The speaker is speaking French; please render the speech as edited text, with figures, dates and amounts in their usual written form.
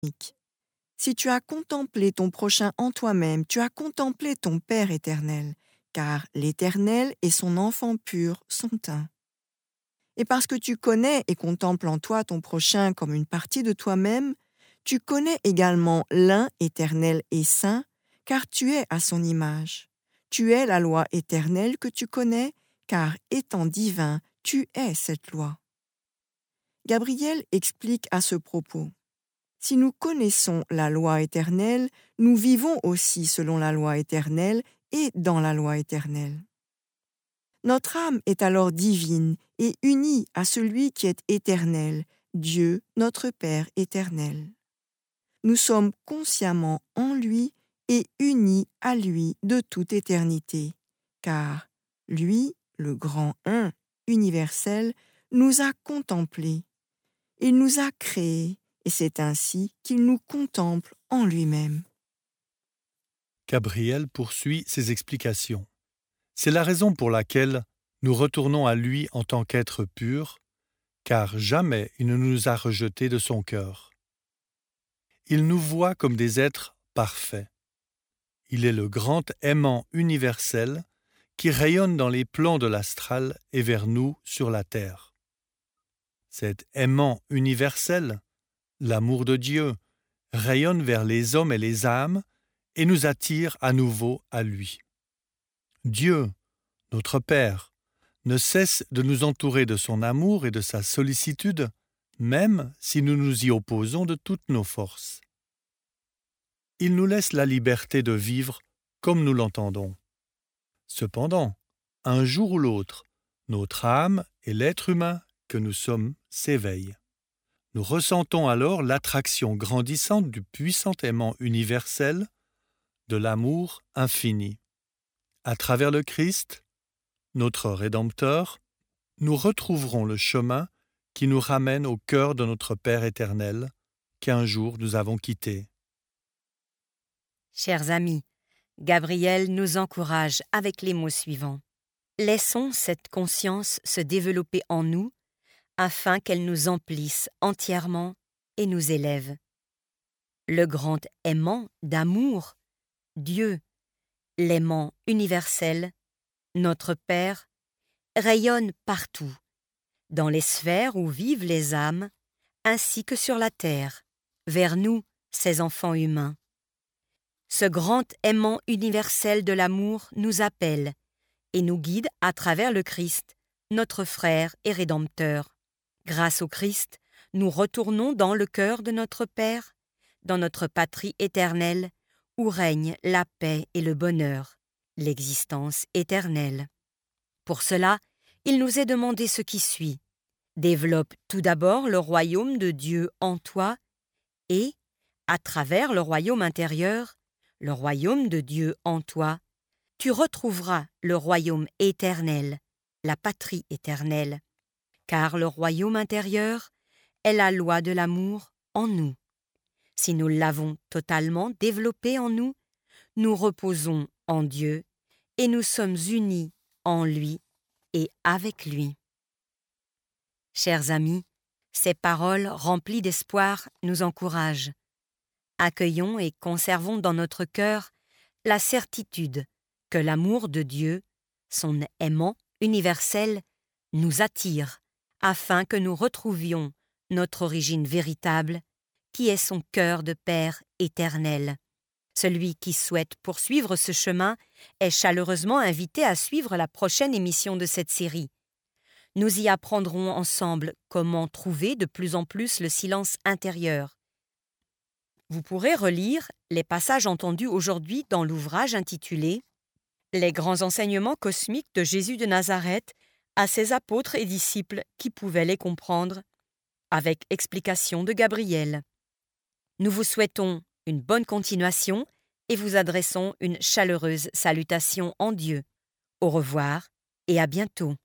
Si tu as contemplé ton prochain en toi-même, tu as contemplé ton Père éternel, car l'Éternel et son enfant pur sont un. Et parce que tu connais et contemples en toi ton prochain comme une partie de toi-même, tu connais également l'un éternel et saint, car tu es à son image. Tu es la loi éternelle que tu connais, car étant divin, tu es cette loi. Gabriel explique à ce propos. Si nous connaissons la loi éternelle, nous vivons aussi selon la loi éternelle et dans la loi éternelle. Notre âme est alors divine et unie à celui qui est éternel, Dieu, notre Père éternel. Nous sommes consciemment en lui et unis à lui de toute éternité, car lui, le grand un, universel, nous a contemplés. Il nous a créés et c'est ainsi qu'il nous contemple en lui-même. Gabriel poursuit ses explications. C'est la raison pour laquelle nous retournons à lui en tant qu'être pur, car jamais il ne nous a rejetés de son cœur. Il nous voit comme des êtres parfaits. Il est le grand aimant universel qui rayonne dans les plans de l'astral et vers nous sur la terre. Cet aimant universel, l'amour de Dieu, rayonne vers les hommes et les âmes et nous attire à nouveau à lui. Dieu, notre Père, ne cesse de nous entourer de son amour et de sa sollicitude, même si nous nous y opposons de toutes nos forces. Il nous laisse la liberté de vivre comme nous l'entendons. Cependant, un jour ou l'autre, notre âme et l'être humain que nous sommes s'éveillent. Nous ressentons alors l'attraction grandissante du puissant aimant universel, de l'amour infini. À travers le Christ, notre Rédempteur, nous retrouverons le chemin qui nous ramène au cœur de notre Père éternel, qu'un jour nous avons quitté. Chers amis, Gabriel nous encourage avec les mots suivants. Laissons cette conscience se développer en nous afin qu'elle nous emplisse entièrement et nous élève. Le grand aimant d'amour, Dieu, l'aimant universel, notre Père, rayonne partout, dans les sphères où vivent les âmes, ainsi que sur la terre, vers nous, ses enfants humains. Ce grand aimant universel de l'amour nous appelle et nous guide à travers le Christ, notre frère et Rédempteur. Grâce au Christ, nous retournons dans le cœur de notre Père, dans notre patrie éternelle, où règne la paix et le bonheur, l'existence éternelle. Pour cela, il nous est demandé ce qui suit. Développe tout d'abord le royaume de Dieu en toi et, à travers le royaume intérieur, le royaume de Dieu en toi, tu retrouveras le royaume éternel, la patrie éternelle, car le royaume intérieur est la loi de l'amour en nous. Si nous l'avons totalement développé en nous, nous reposons en Dieu et nous sommes unis en lui et avec lui. Chers amis, ces paroles remplies d'espoir nous encouragent. Accueillons et conservons dans notre cœur la certitude que l'amour de Dieu, son aimant universel, nous attire afin que nous retrouvions notre origine véritable, qui est son cœur de Père éternel. Celui qui souhaite poursuivre ce chemin est chaleureusement invité à suivre la prochaine émission de cette série. Nous y apprendrons ensemble comment trouver de plus en plus le silence intérieur. Vous pourrez relire les passages entendus aujourd'hui dans l'ouvrage intitulé « Les grands enseignements cosmiques de Jésus de Nazareth à ses apôtres et disciples qui pouvaient les comprendre » avec explication de Gabriel. Nous vous souhaitons une bonne continuation et vous adressons une chaleureuse salutation en Dieu. Au revoir et à bientôt.